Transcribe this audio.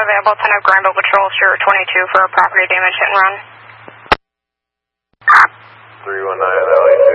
available, 10 of Granville Patrol, Sure 22 for a property damage hit and run. 319 LA